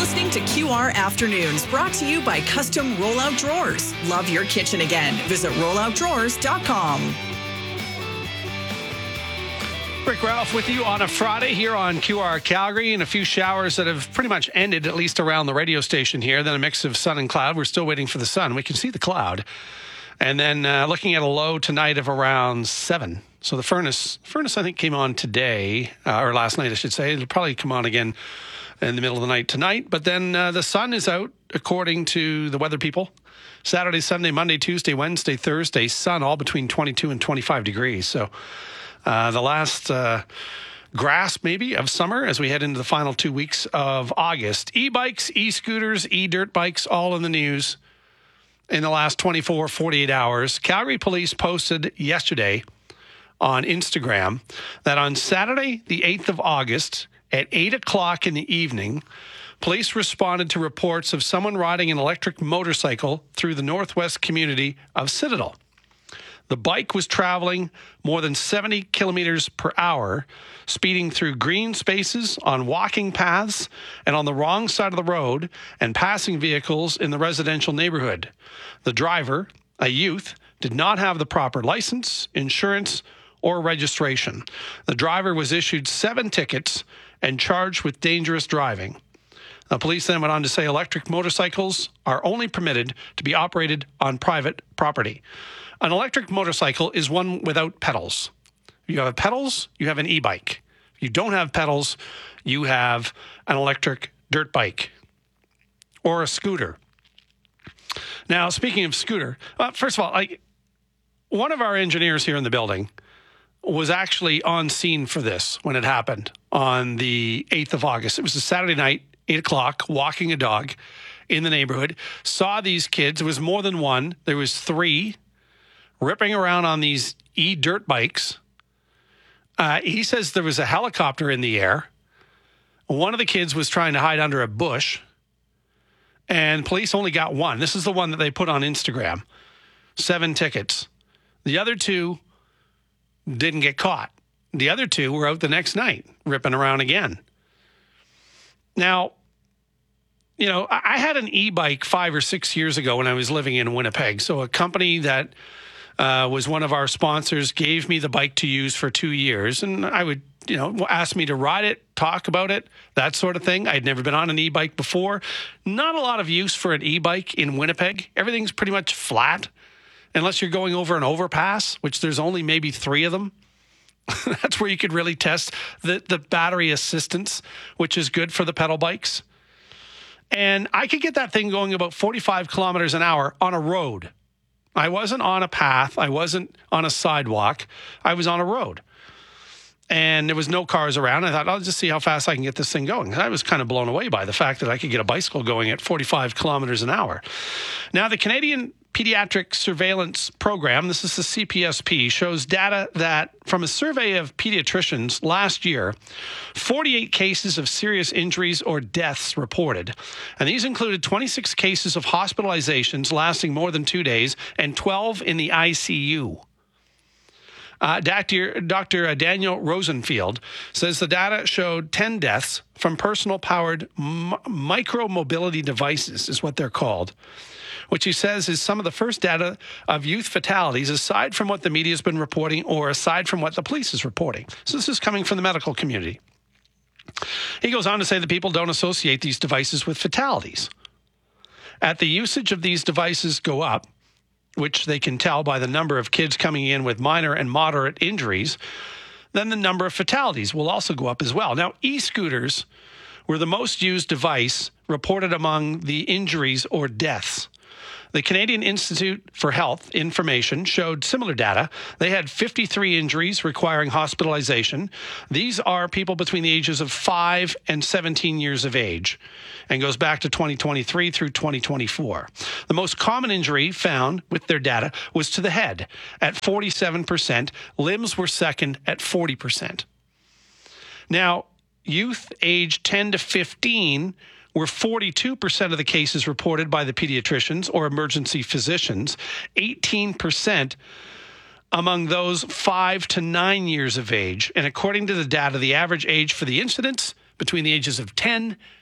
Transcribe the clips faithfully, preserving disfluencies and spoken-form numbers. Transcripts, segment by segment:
listening to Q R Afternoons, brought to you by Custom Rollout Drawers. Love your kitchen again. Visit rollout drawers dot com. Rick Ralph with you on a Friday here on Q R Calgary, and a few showers that have pretty much ended, at least around the radio station here. Then a mix of sun and cloud. We're still waiting for the sun. We can see the cloud. And then uh, looking at a low tonight of around seven. So the furnace, furnace I think, came on today, uh, or last night, I should say. It'll probably come on again in the middle of the night tonight. But then uh, the sun is out, according to the weather people. Saturday, Sunday, Monday, Tuesday, Wednesday, Thursday, sun all between twenty-two and twenty-five degrees. So uh, the last uh, grasp, maybe, of summer as we head into the final two weeks of August. E-bikes, e-scooters, e-dirt bikes, all in the news in the last twenty-four, forty-eight hours. Calgary Police posted yesterday on Instagram that on Saturday, the eighth of August, at eight o'clock in the evening, police responded to reports of someone riding an electric motorcycle through the northwest community of Citadel. The bike was traveling more than seventy kilometers per hour, speeding through green spaces, on walking paths, and on the wrong side of the road, and passing vehicles in the residential neighborhood. The driver, a youth, did not have the proper license, insurance, or registration. The driver was issued seven tickets and charged with dangerous driving. The police then went on to say electric motorcycles are only permitted to be operated on private property. An electric motorcycle is one without pedals. If you have pedals, you have an e-bike. If you don't have pedals, you have an electric dirt bike or a scooter. Now, speaking of scooter, well, first of all, like, one of our engineers here in the building was actually on scene for this when it happened on the eighth of August. It was a Saturday night, eight o'clock, walking a dog in the neighborhood, saw these kids. It was more than one. There was three ripping around on these e-dirt bikes. Uh, he says there was a helicopter in the air. One of the kids was trying to hide under a bush, and police only got one. This is the one that they put on Instagram. Seven tickets. The other two didn't get caught. The other two were out the next night, ripping around again. Now, you know, I had an e-bike five or six years ago when I was living in Winnipeg. So a company that uh, was one of our sponsors gave me the bike to use for two years. And I would, you know, ask me to ride it, talk about it, that sort of thing. I'd never been on an e-bike before. Not a lot of use for an e-bike in Winnipeg. Everything's pretty much flat, unless you're going over an overpass, which there's only maybe three of them. That's where you could really test the, the battery assistance, which is good for the pedal bikes. And I could get that thing going about forty-five kilometers an hour on a road. I wasn't on a path. I wasn't on a sidewalk. I was on a road. And there was no cars around. I thought, I'll just see how fast I can get this thing going. I was kind of blown away by the fact that I could get a bicycle going at forty-five kilometers an hour. Now, the Canadian Pediatric Surveillance Program, this is the C P S P, shows data that from a survey of pediatricians last year, forty-eight cases of serious injuries or deaths reported. And these included twenty-six cases of hospitalizations lasting more than two days and twelve in the I C U. Uh, Doctor Doctor Daniel Rosenfield says the data showed ten deaths from personal-powered m- micro-mobility devices, is what they're called, which he says is some of the first data of youth fatalities aside from what the media has been reporting or aside from what the police is reporting. So this is coming from the medical community. He goes on to say that people don't associate these devices with fatalities. At the usage of these devices go up, which they can tell by the number of kids coming in with minor and moderate injuries, then the number of fatalities will also go up as well. Now, e-scooters were the most used device reported among the injuries or deaths. The Canadian Institute for Health Information showed similar data. They had fifty-three injuries requiring hospitalization. These are people between the ages of five and seventeen years of age, and goes back to twenty twenty-three through twenty twenty-four. The most common injury found with their data was to the head at forty-seven percent. Limbs were second at forty percent. Now, youth aged ten to fifteen were forty-two percent of the cases reported by the pediatricians or emergency physicians, eighteen percent among those five to nine years of age. And according to the data, the average age for the incidents between the ages of ten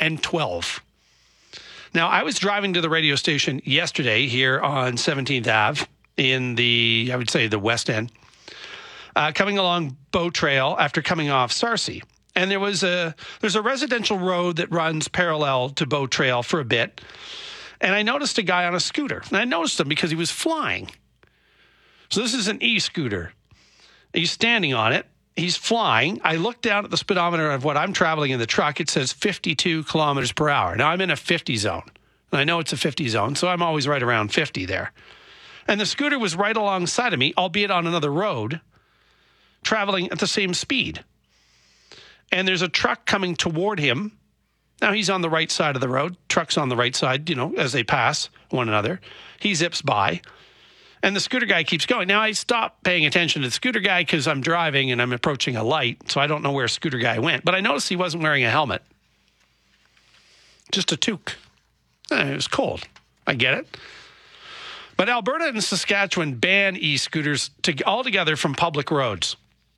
and twelve. Now, I was driving to the radio station yesterday here on seventeenth Avenue in the, I would say, the West End, uh, coming along Bow Trail after coming off Sarcee. And there was a, there's a residential road that runs parallel to Bow Trail for a bit. And I noticed a guy on a scooter. And I noticed him because he was flying. So this is an e-scooter. He's standing on it. He's flying. I look down at the speedometer of what I'm traveling in the truck. It says fifty-two kilometers per hour. Now, I'm in a fifty zone. And I know it's a fifty zone, so I'm always right around fifty there. And the scooter was right alongside of me, albeit on another road, traveling at the same speed. And there's a truck coming toward him. Now, he's on the right side of the road. Truck's on the right side, you know, as they pass one another. He zips by. And the scooter guy keeps going. Now, I stopped paying attention to the scooter guy because I'm driving and I'm approaching a light, so I don't know where scooter guy went. But I noticed he wasn't wearing a helmet. Just a toque. Eh, it was cold. I get it. But Alberta and Saskatchewan ban e-scooters to, altogether from public roads.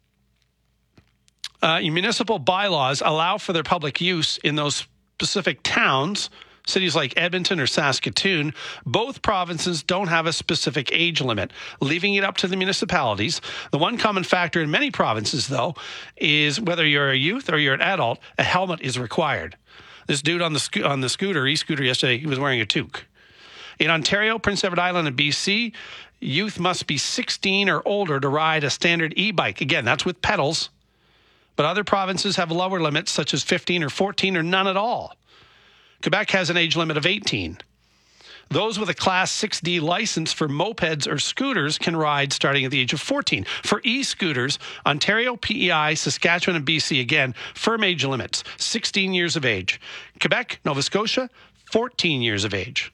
Uh, municipal bylaws allow for their public use in those specific towns. Cities like Edmonton or Saskatoon, both provinces don't have a specific age limit, leaving it up to the municipalities. The one common factor in many provinces, though, is whether you're a youth or you're an adult, a helmet is required. This dude on the sco- on the scooter, e-scooter yesterday, he was wearing a toque. In Ontario, Prince Edward Island, and B C, youth must be sixteen or older to ride a standard e-bike. Again, that's with pedals. But other provinces have lower limits, such as fifteen or fourteen or none at all. Quebec has an age limit of eighteen. Those with a Class six D license for mopeds or scooters can ride starting at the age of fourteen. For e-scooters, Ontario, P E I, Saskatchewan, and B C, again, firm age limits, sixteen years of age. Quebec, Nova Scotia, fourteen years of age.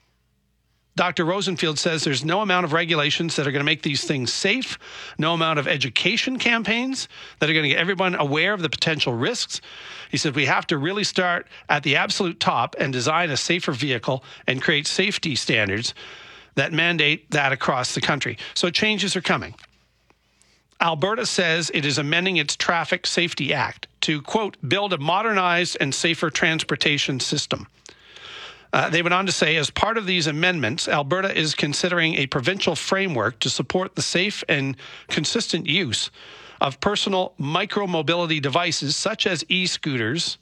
Doctor Rosenfield says there's no amount of regulations that are going to make these things safe, no amount of education campaigns that are going to get everyone aware of the potential risks. He said we have to really start at the absolute top and design a safer vehicle and create safety standards that mandate that across the country. So changes are coming. Alberta says it is amending its Traffic Safety Act to, quote, build a modernized and safer transportation system. Uh, they went on to say, as part of these amendments, Alberta is considering a provincial framework to support the safe and consistent use of personal micro-mobility devices such as e-scooters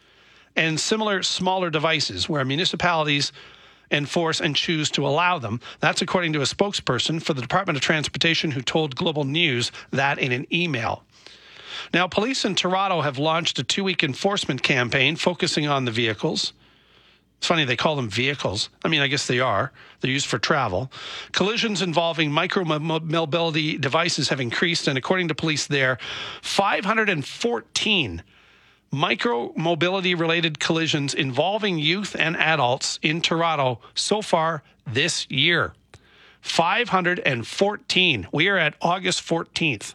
and similar smaller devices where municipalities enforce and choose to allow them. That's according to a spokesperson for the Department of Transportation who told Global News that in an email. Now, police in Toronto have launched a two-week enforcement campaign focusing on the vehicles. It's funny, they call them vehicles. I mean, I guess they are. They're used for travel. Collisions involving micro-mobility devices have increased, and according to police there, five hundred fourteen micro-mobility-related collisions involving youth and adults in Toronto so far this year. five hundred fourteen. We are at August fourteenth.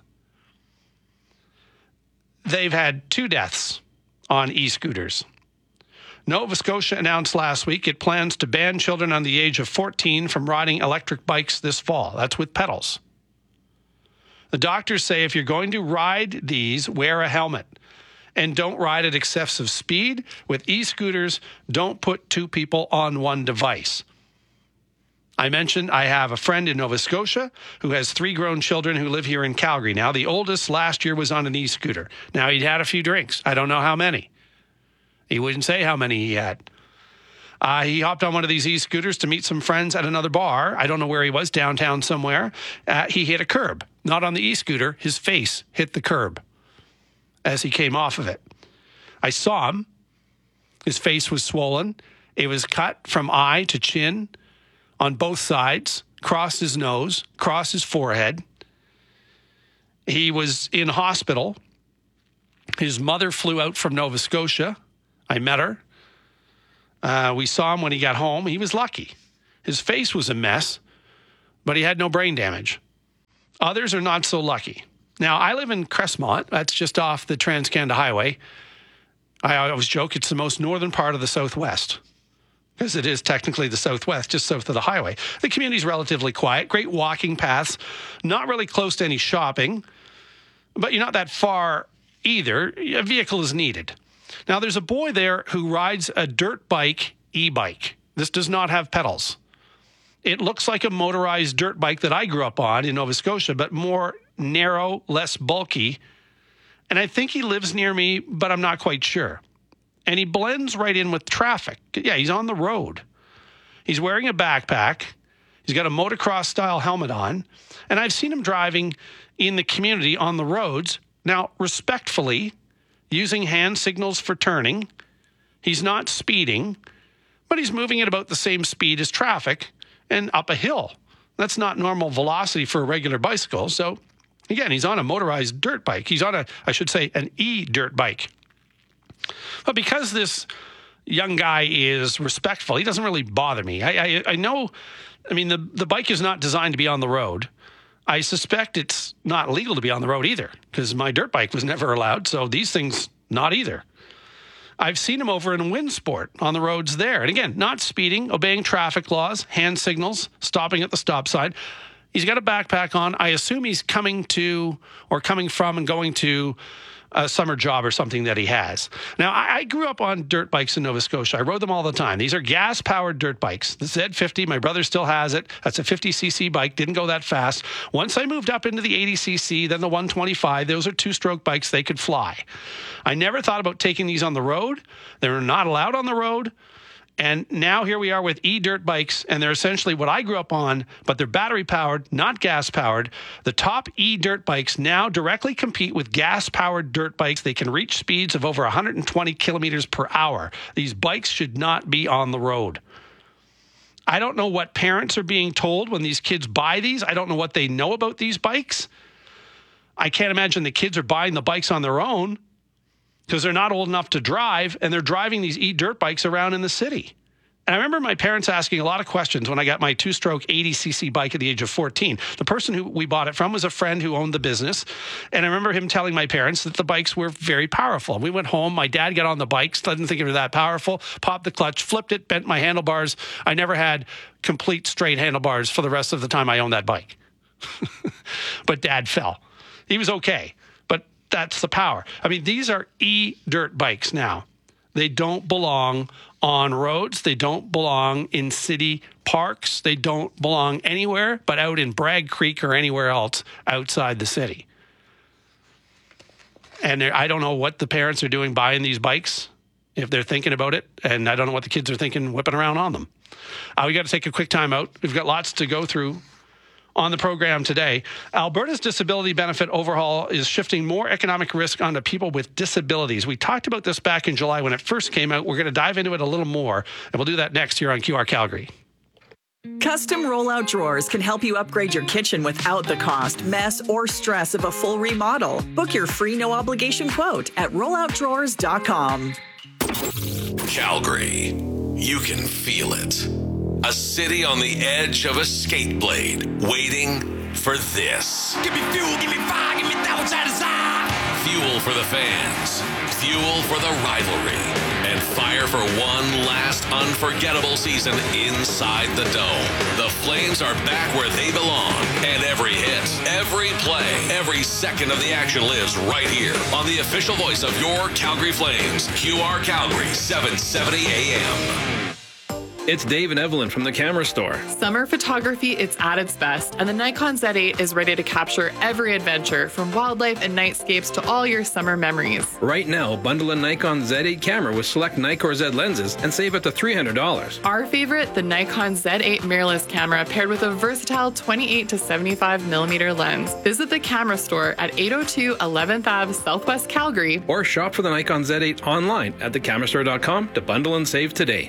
They've had two deaths on e-scooters. Nova Scotia announced last week it plans to ban children under the age of fourteen from riding electric bikes this fall. That's with pedals. The doctors say if you're going to ride these, wear a helmet. And don't ride at excessive speed. With e-scooters, don't put two people on one device. I mentioned I have a friend in Nova Scotia who has three grown children who live here in Calgary. Now, the oldest last year was on an e-scooter. Now, he'd had a few drinks. I don't know how many. He wouldn't say how many he had. Uh, he hopped on one of these e-scooters to meet some friends at another bar. I don't know where he was, downtown somewhere. Uh, he hit a curb. Not on the e-scooter. His face hit the curb as he came off of it. I saw him. His face was swollen. It was cut from eye to chin on both sides, across his nose, across his forehead. He was in hospital. His mother flew out from Nova Scotia. I met her. Uh, we saw him when he got home. He was lucky. His face was a mess, but he had no brain damage. Others are not so lucky. Now, I live in Crestmont. That's just off the Trans-Canada Highway. I always joke it's the most northern part of the Southwest because it is technically the Southwest, just south of the highway. The community's relatively quiet, great walking paths, not really close to any shopping, but you're not that far either. A vehicle is needed. Now, there's a boy there who rides a dirt bike e-bike. This does not have pedals. It looks like a motorized dirt bike that I grew up on in Nova Scotia, but more narrow, less bulky. And I think he lives near me, but I'm not quite sure. And he blends right in with traffic. Yeah, he's on the road. He's wearing a backpack. He's got a motocross-style helmet on. And I've seen him driving in the community on the roads. Now, respectfully, using hand signals for turning. He's not speeding, but he's moving at about the same speed as traffic and up a hill. That's not normal velocity for a regular bicycle. So, again, he's on a motorized dirt bike. He's on a, I should say, an e-dirt bike. But because this young guy is respectful, he doesn't really bother me. I, I, I know, I mean, the, the bike is not designed to be on the road. I suspect it's not legal to be on the road either, because my dirt bike was never allowed. So these things, not either. I've seen him over in Winsport on the roads there. And again, not speeding, obeying traffic laws, hand signals, stopping at the stop sign. He's got a backpack on. I assume he's coming to or coming from and going to a summer job or something that he has. Now, I, I grew up on dirt bikes in Nova Scotia. I rode them all the time. These are gas-powered dirt bikes. The Z fifty, my brother still has it. That's a fifty c c bike. Didn't go that fast. Once I moved up into the eighty c c, then the one twenty-five, those are two-stroke bikes. They could fly. I never thought about taking these on the road. They were not allowed on the road. And now here we are with e-dirt bikes, and they're essentially what I grew up on, but they're battery-powered, not gas-powered. The top e-dirt bikes now directly compete with gas-powered dirt bikes. They can reach speeds of over one hundred twenty kilometers per hour. These bikes should not be on the road. I don't know what parents are being told when these kids buy these. I don't know what they know about these bikes. I can't imagine the kids are buying the bikes on their own, because they're not old enough to drive, and they're driving these e-dirt bikes around in the city. And I remember my parents asking a lot of questions when I got my two-stroke eighty c c bike at the age of fourteen. The person who we bought it from was a friend who owned the business, and I remember him telling my parents that the bikes were very powerful. We went home, my dad got on the bikes, didn't think it was that powerful, popped the clutch, flipped it, bent my handlebars. I never had complete straight handlebars for the rest of the time I owned that bike. But Dad fell. He was okay. That's the power. I mean, these are e-dirt bikes now. They don't belong on roads. They don't belong in city parks. They don't belong anywhere but out in Bragg Creek or anywhere else outside the city. And I don't know what the parents are doing buying these bikes, if they're thinking about it. And I don't know what the kids are thinking whipping around on them. Uh, we got to take a quick time out. We've got lots to go through on the program today. Alberta's disability benefit overhaul is shifting more economic risk onto people with disabilities. We talked about this back in July when it first came out. We're going to dive into it a little more, and we'll do that next here on Q R Calgary. Custom rollout drawers can help you upgrade your kitchen without the cost, mess, or stress of a full remodel. Book your free no-obligation quote at rollout drawers dot com. Calgary, you can feel it. A city on the edge of a skate blade, waiting for this. Give me fuel, give me fire, give me that which I desire. Fuel for the fans, fuel for the rivalry, and fire for one last unforgettable season inside the Dome. The Flames are back where they belong, and every hit, every play, every second of the action lives right here on the official voice of your Calgary Flames, Q R Calgary, seven seventy A M. It's Dave and Evelyn from the Camera Store. Summer photography, it's at its best, and the Nikon Z eight is ready to capture every adventure, from wildlife and nightscapes to all your summer memories. Right now, bundle a Nikon Z eight camera with select Nikkor Z lenses and save up to three hundred dollars. Our favorite, the Nikon Z eight mirrorless camera paired with a versatile twenty-eight to seventy-five millimeter lens. Visit the Camera Store at eight oh two eleventh Avenue, Southwest Calgary. Or shop for the Nikon Z eight online at the camera store dot com to bundle and save today.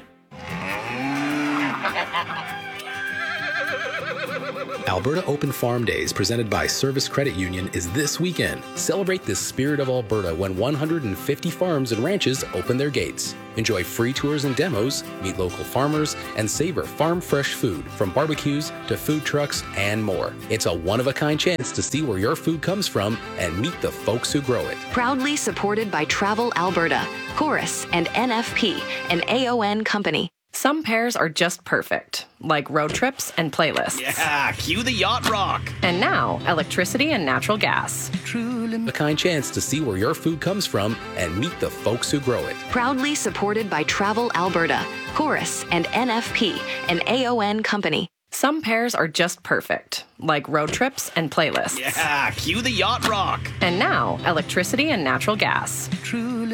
Alberta Open Farm Days, presented by Service Credit Union, is this weekend. Celebrate the spirit of Alberta when one hundred fifty farms and ranches open their gates. Enjoy free tours and demos, meet local farmers, and savor farm fresh food, from barbecues to food trucks and more. It's a one-of-a-kind chance to see where your food comes from and meet the folks who grow it. Proudly supported by Travel Alberta, Chorus, and N F P, an A O N company. Some pairs are just perfect, like road trips and playlists. Yeah, cue the yacht rock. And now, electricity and natural gas. A kind chance to see where your food comes from and meet the folks who grow it. Proudly supported by Travel Alberta, Chorus, and N F P, an A O N company. Some pairs are just perfect, like road trips and playlists. Yeah, cue the yacht rock. And now, electricity and natural gas. True.